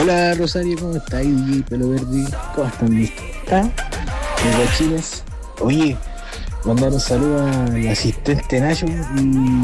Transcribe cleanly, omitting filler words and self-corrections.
Hola Rosario, ¿cómo estás? DJ Pelo Verde, ¿cómo están mis guachines? Oye, mandar un saludo al asistente Nacho